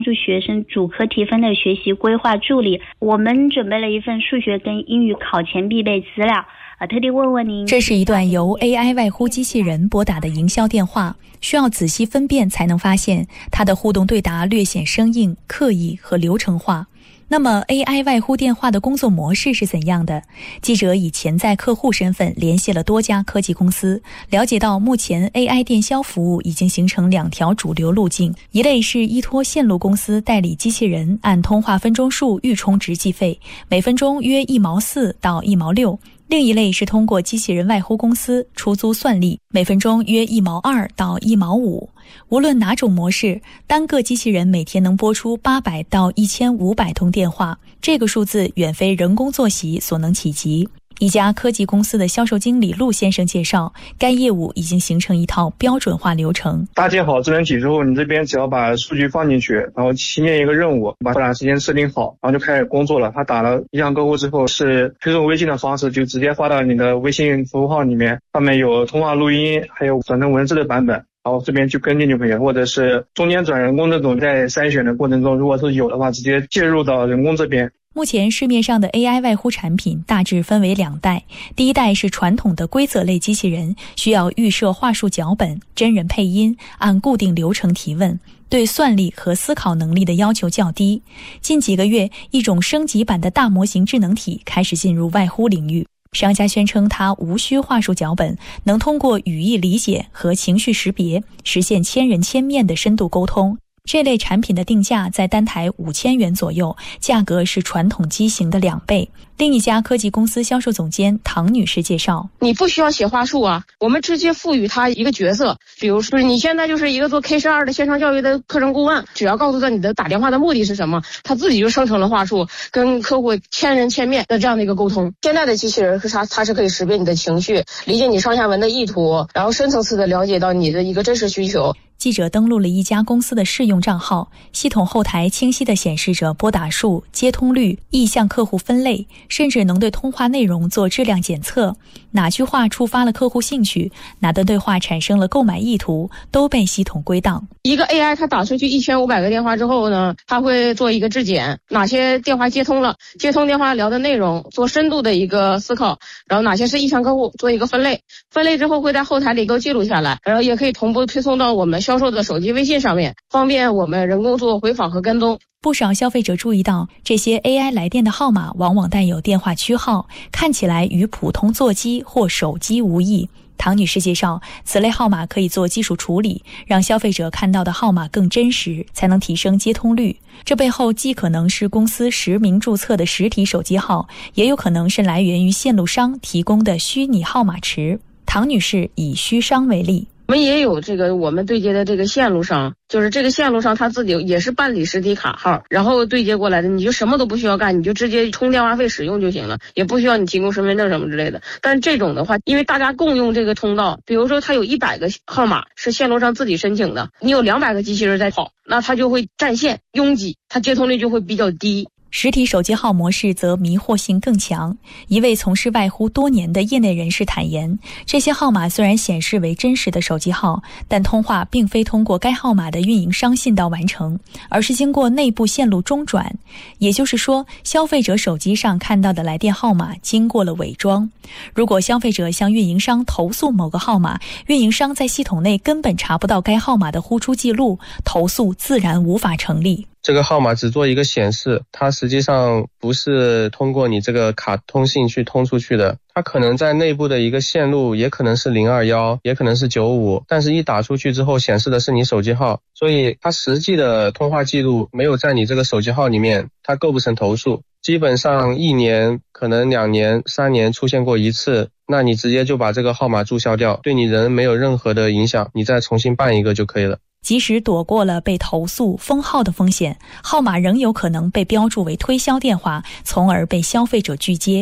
助学生主科提分的学习规划助理。我们准备了一份数学跟英语考前必备资料，特地问问您。 这是一段由 AI 外呼机器人拨打的营销电话，需要仔细分辨才能发现它的互动对答略显生硬、刻意和流程化。那么 AI 外呼电话的工作模式是怎样的？记者以潜在客户身份联系了多家科技公司，了解到目前 AI 电销服务已经形成2条主流路径，一类是依托线路公司代理机器人按通话分钟数预充值计费，每分钟约1毛4到1毛6。另一类是通过机器人外呼公司出租算力，每分钟约1毛2到1毛5。无论哪种模式，单个机器人每天能拨出800到1500通电话，这个数字远非人工作息所能企及。一家科技公司的销售经理陆先生介绍，该业务已经形成一套标准化流程。 搭建好智能体之后，你这边只要把数据放进去，然后新建一个任务，把拨打时间设定好，然后就开始工作了。他打了意向客户之后，是推送微信的方式，就直接发到你的微信服务号里面，上面有通话录音，还有转成文字的版本。然后这边去跟进就可以了，或者是中间转人工这种，在筛选的过程中，如果是有的话，直接介入到人工这边。 目前市面上的 AI 外呼产品大致分为2代，第一代是传统的规则类机器人，需要预设话术脚本、真人配音，按固定流程提问，对算力和思考能力的要求较低。近几个月，一种升级版的大模型智能体开始进入外呼领域。商家宣称它无需话术脚本，能通过语义理解和情绪识别，实现千人千面的深度沟通。这类产品的定价在单台5000元左右，价格是传统机型的2倍。另一家科技公司销售总监唐女士介绍， 你不需要写话术啊，我们直接赋予他一个角色，比如说你现在就是一个做 K12的线上教育的课程顾问，只要告诉他你的打电话的目的是什么，他自己就生成了话术，跟客户千人千面的这样的一个沟通。现在的机器人是它是可以识别你的情绪，理解你上下文的意图，然后深层次的了解到你的一个真实需求。 记者登录了一家公司的试用账号，系统后台清晰地显示着拨打数、接通率、意向客户分类，甚至能对通话内容做质量检测，哪句话触发了客户兴趣，哪段对话产生了购买意图，都被系统归档。 一个 AI 它打出去1500个电话之后呢，它会做一个质检，哪些电话接通了，接通电话聊的内容做深度的一个思考，然后哪些是意向客户做一个分类，分类之后会在后台里给我记录下来，然后也可以同步推送到我们销售的手机微信上面，方便我们人工做回访和跟踪。 不少消费者注意到，这些 AI 来电的号码往往带有电话区号，看起来与普通座机或手机无异。唐女士介绍，此类号码可以做技术处理，让消费者看到的号码更真实，才能提升接通率。这背后既可能是公司实名注册的实体手机号，也有可能是来源于线路商提供的虚拟号码池。唐女士以虚商为例， 我们也有这个我们对接的这个线路商，就是这个线路上他自己也是办理实体卡号，然后对接过来的，你就什么都不需要干，你就直接充电话费使用就行了，也不需要你提供身份证什么之类的。但是这种的话，因为大家共用这个通道，比如说他有100个号码是线路上自己申请的，你有200个机器人在跑，那他就会占线拥挤，他接通率就会比较低。 实体手机号模式则迷惑性更强。一位从事外呼多年的业内人士坦言，这些号码虽然显示为真实的手机号，但通话并非通过该号码的运营商信道完成，而是经过内部线路中转。也就是说，消费者手机上看到的来电号码经过了伪装。如果消费者向运营商投诉某个号码，运营商在系统内根本查不到该号码的呼出记录，投诉自然无法成立。 这个号码只做一个显示，它实际上不是通过你这个卡通信去通出去的，它可能在内部的一个线路，也可能是021，也可能是95，但是一打出去之后显示的是你手机号，所以它实际的通话记录没有在你这个手机号里面，它构不成投诉。基本上1年可能2年3年出现过一次，那你直接就把这个号码注销掉，对你人没有任何的影响，你再重新办一个就可以了。 即使躲过了被投诉封号的风险，号码仍有可能被标注为推销电话，从而被消费者拒接。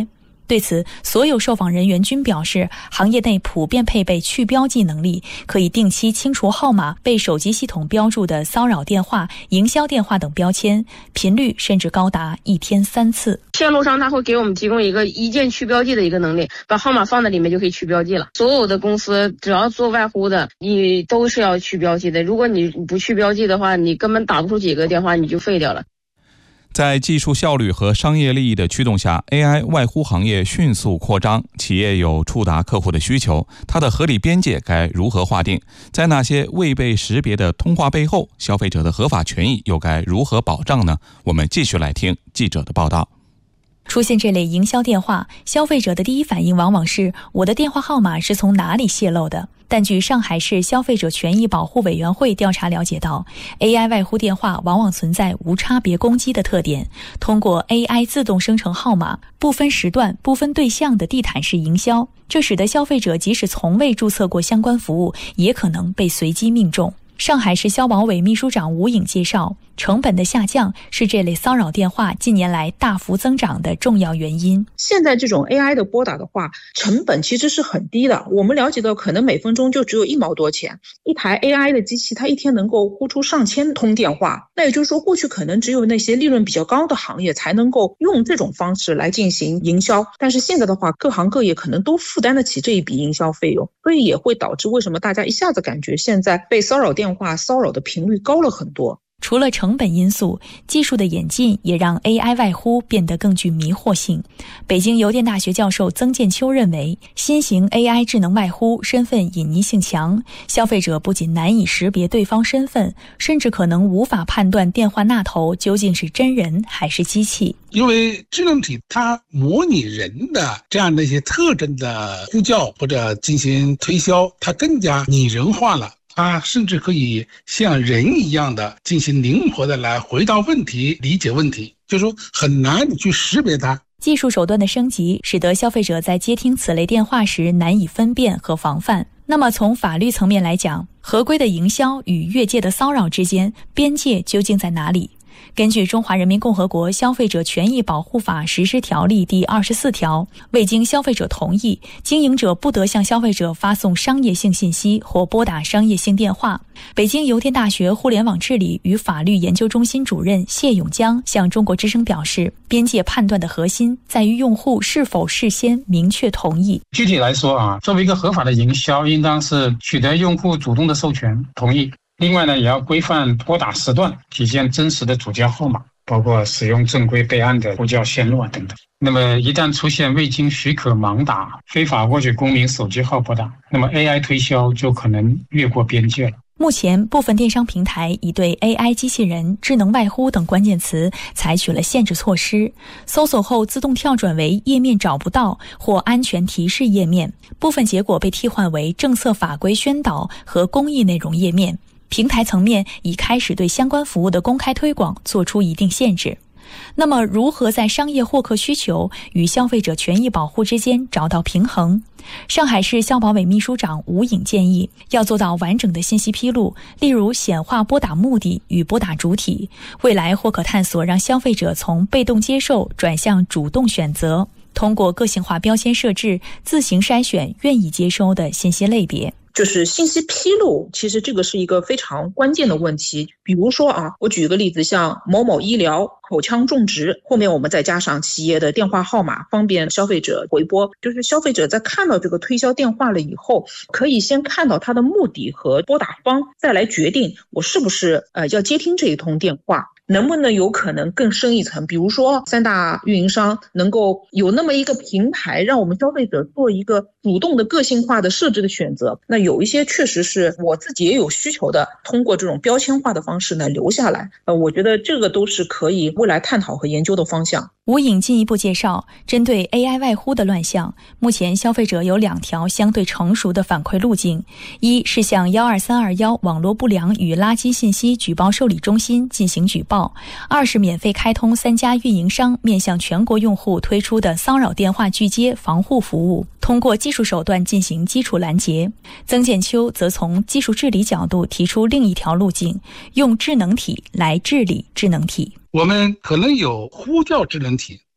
对此，所有受访人员均表示，行业内普遍配备去标记能力，可以定期清除号码被手机系统标注的骚扰电话、营销电话等标签，频率甚至高达1天3次。 线路上他会给我们提供一键去标记的一个能力，把号码放在里面就可以去标记了。所有的公司只要做外呼的，你都是要去标记的。如果你不去标记的话，你根本打不出几个电话，你就废掉了。 在技术效率和商业利益的驱动下， AI 外呼行业迅速扩张，企业有触达客户的需求，它的合理边界该如何划定？在那些未被识别的通话背后，消费者的合法权益又该如何保障呢？我们继续来听记者的报道。 出现这类营销电话，消费者的第一反应往往是我的电话号码是从哪里泄露的。但据上海市消费者权益保护委员会调查了解到， AI 外呼电话往往存在无差别攻击的特点，通过 AI 自动生成号码，不分时段、不分对象的地毯式营销，这使得消费者即使从未注册过相关服务，也可能被随机命中。上海市消保委秘书长吴颖介绍，成本的下降是这类骚扰电话近年来大幅增长的重要原因。 现在这种 AI 的拨打的话，成本其实是很低的。我们了解到，可能每分钟就只有1毛多钱，一台 AI 的机器它一天能够呼出上千通电话。那也就是说，过去可能只有那些利润比较高的行业才能够用这种方式来进行营销，但是现在的话，各行各业可能都负担得起这一笔营销费用，所以也会导致为什么大家一下子感觉现在被骚扰电话骚扰的频率高了很多。 除了成本因素，技术的演进也让 AI 外呼变得更具迷惑性。北京邮电大学教授曾建秋认为，新型 AI 智能外呼身份隐匿性强，消费者不仅难以识别对方身份，甚至可能无法判断电话那头究竟是真人还是机器。 因为智能体它模拟人的这样的一些特征的呼叫或者进行推销，它更加拟人化了。它甚至可以像人一样的进行灵活的来回答问题、理解问题，就是说很难去识别它。 技术手段的升级，使得消费者在接听此类电话时难以分辨和防范。那么从法律层面来讲，合规的营销与越界的骚扰之间，边界究竟在哪里？根据《中华人民共和国消费者权益保护法实施条例》第24条，未经消费者同意，经营者不得向消费者发送商业性信息或拨打商业性电话。北京邮电大学互联网治理与法律研究中心主任谢永江向中国之声表示，边界判断的核心在于用户是否事先明确同意。 具体来说作为一个合法的营销，应当是取得用户主动的授权同意。另外呢，也要规范拨打时段，体现真实的主叫号码，包括使用正规备案的呼叫线路等等。那么一旦出现未经许可盲打、非法获取公民手机号拨打，那么 AI 推销就可能越过边界了。 目前，部分电商平台已对 AI 机器人、智能外呼等关键词采取了限制措施，搜索后自动跳转为页面找不到或安全提示页面，部分结果被替换为政策法规宣导和公益内容页面。平台层面已开始对相关服务的公开推广做出一定限制。那么，如何在商业获客需求与消费者权益保护之间找到平衡？上海市消保委秘书长吴颖建议，要做到完整的信息披露，例如显化拨打目的与拨打主体。未来或可探索让消费者从被动接受转向主动选择，通过个性化标签设置，自行筛选愿意接收的信息类别。 就是信息披露，其实这个是一个非常关键的问题。比如说我举个例子，像某某医疗、口腔种植，后面我们再加上企业的电话号码，方便消费者回拨。就是消费者在看到这个推销电话了以后，可以先看到它的目的和拨打方，再来决定我是不是要接听这一通电话。能不能有可能更深一层，比如说3大运营商能够有那么一个平台，让我们消费者做一个主动的个性化的设置的选择。那有一些确实是我自己也有需求的，通过这种标签化的方式来留下来。我觉得这个都是可以未来探讨和研究的方向。 吴颖进一步介绍，针对 AI 外呼的乱象，目前消费者有2条相对成熟的反馈路径：一是向12321网络不良与垃圾信息举报受理中心进行举报；二是免费开通3家运营商面向全国用户推出的骚扰电话拒接防护服务，通过技术手段进行基础拦截。曾建秋则从技术治理角度提出另一条路径，用智能体来治理智能体。 我们可能有呼叫智能体，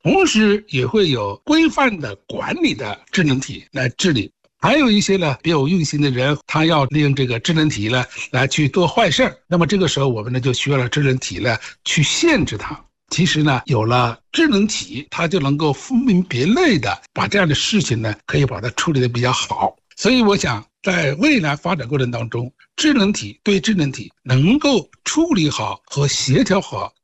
同时也会有规范的管理的智能体来治理。还有一些呢别有用心的人，他要利用这个智能体呢来去做坏事儿，那么这个时候我们呢就需要了智能体呢去限制它。其实呢，有了智能体，它就能够分门别类的把这样的事情呢可以把它处理得比较好。所以我想在未来发展过程当中，智能体对智能体能够处理好和协调好